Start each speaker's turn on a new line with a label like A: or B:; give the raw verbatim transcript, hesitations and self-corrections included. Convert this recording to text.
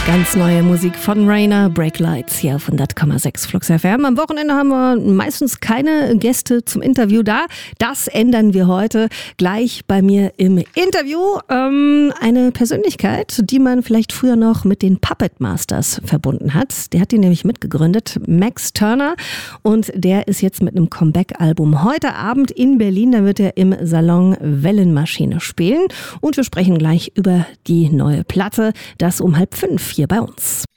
A: Ganz neue Musik von Rainer, Breaklights hier auf hundert Komma sechs Flux F M. Am Wochenende haben wir meistens keine Gäste zum Interview da. Das ändern wir heute gleich bei mir im Interview. Ähm, eine Persönlichkeit, die man vielleicht früher noch mit den Puppet Masters verbunden hat. Der hat die nämlich mitgegründet, Max Turner. Und der ist jetzt mit einem Comeback-Album heute Abend in Berlin. Da wird er im Salon Wellenmaschine spielen. Und wir sprechen gleich über die neue Platte. Das um halb fünf hier bei uns.